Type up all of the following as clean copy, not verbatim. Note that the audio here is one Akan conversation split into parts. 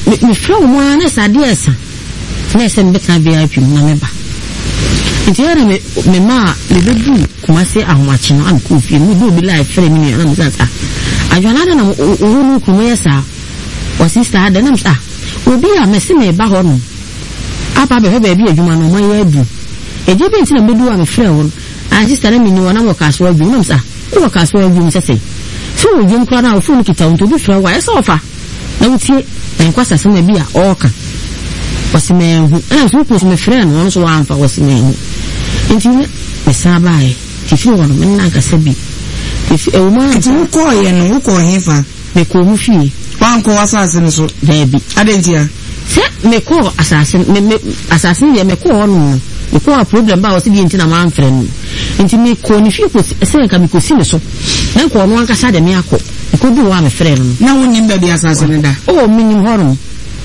me from one as a dear son. Yes, and better VIP, remember. It's here me ma, me do, come I say I'm watching and coffee, we do be like 3 million and I don't know who come here, or sister had them, will be a messy me bahon. Up a baby, you man, on my head. A job in the middle of a friend, and sister, let me know when I work as well, you know, sir. Work as well, you say. So, you can now full it down to be for a while sofa. Now, see, and quite some may be a orca. Was a man who was my friend, once one for was name. Into the Sabai, if you want to make a sabi. If a woman to call you and who call him for, they call me fee. One call assassin, so baby. I didn't hear. Set me call assassin, assassin, me call on. You call a problem about the internet man friend. Into me call if you could say, can be so. Then call one casada miracle. You could do one friend. No one named the assassin. Oh, meaning horror.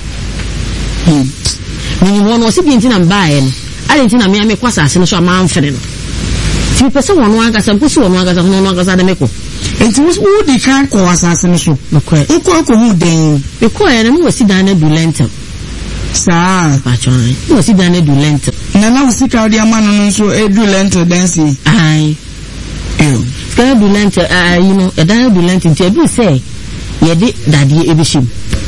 Meaning one was sitting and buying. I didn't know me make assassin, so a man friend. Two person one gas and push one gas and no gas at the meko. It was who they can't call assassin. Who call who they? The choir and was sit down and do lentil. Sir, Patron, was sit down and do lentil. Now, stick out your man and so a do lentil dancing. Aye. Can do lentil, you know, a dial do lentil to every say, ye did daddy ebishim.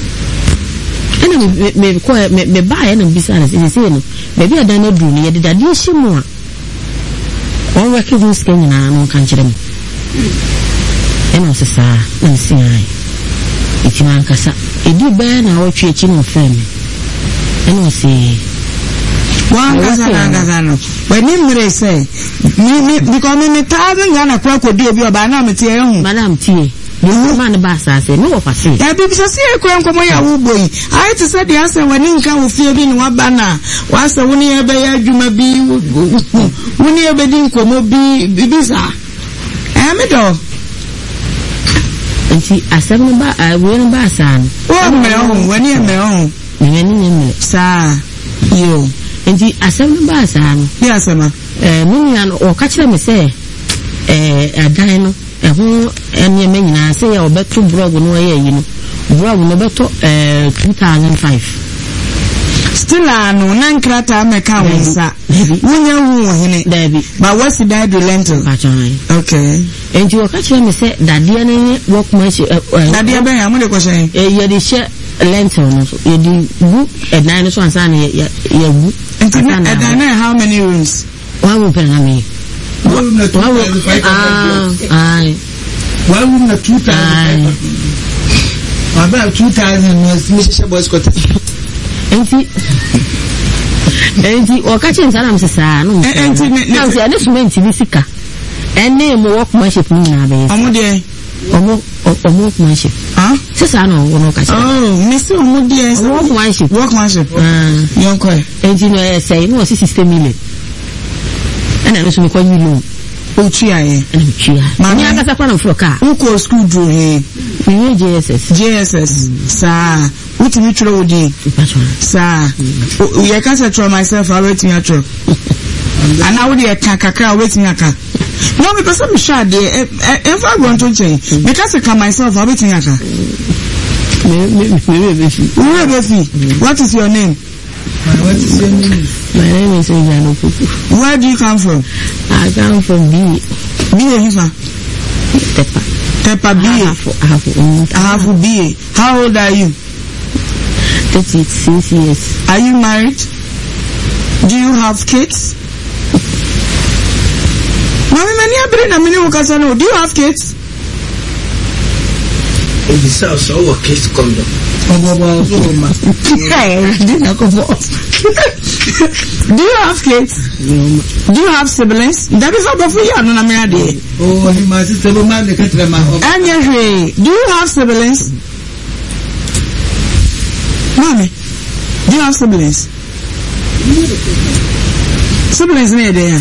And me quiet, me buy and business in the same. Maybe I don't do near the daddy shimmer. All working in skin and I don't catch them. And also, sir, and see I. It's man cassa. It do burn our church in family. And I say, one Gazano. When you say, me becoming a thousand and a crocodile, your banana, Madame T. You man the bass, I say, no, I say. I be so see a crank of my boy. I had to say the answer when you come with feeling one banner. Once the one year by you may be 1 year bedding come be bizarre. I'm a dog. And see, I said, I will buy son. Oh, my own, when you're my own. Sir, you. And see, I said, buy son. Yes, Emma. Million or catch them say, a dino. Who and your men I say, I'll bet 2 brog no way, you know. Brog no better 2005. Still, I know 9 crata make out, sir. Debbie, but what's the dad lentil? Okay. And you catch them say that DNA work much. That dear Ben, I'm going to say, you're the share lentil, you do book a dinosaur and son, your book. And I know how many rooms? One will pay me. Why wouldn't a 2,500? About 2,000 was Mr. Boscott. Ain't he? Or catching Salam Sassan? And this meant to be sicker. And name workmanship. Workmanship. Huh? Sasano, oh, Mr. Moody, workmanship. Young boy. And you know, say, no, 60 million. And I was going to know. Oh, chia, and chia. Mamma, I got a plan for a car. Who calls school drew here? JSS, sir. What you throw, sir? We can't settle myself. I'm waiting at you. And now we are Kaka waiting at her. No, because I'm sure if I want to change, because I can myself, I'm waiting at her. What is your name? What is your name? My name is Ejano Pupu. Where do you come from? I come from B. Tepa B. I have B. How old are you? 36 years. Are you married? Do you have kids? Do you have kids? So kids condom. Do you have kids? Do you have siblings? That is not for you. Oh, he must tell man the country. Do you have siblings? Mommy, do you have siblings? Siblings near there.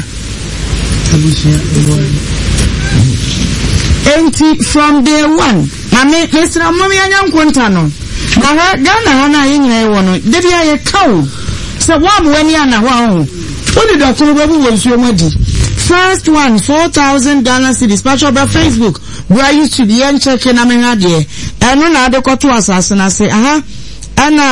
From day one. Mommy, Mr. Mommy, I am Quintano. Ghana, I did I a cow? So, one when you are now. What did Dr. Babu was your money? First one, 4,000 Ghana cedis. Dispatch over Facebook. Where you to the end checking, I mean, and no other got to assassin. I say, and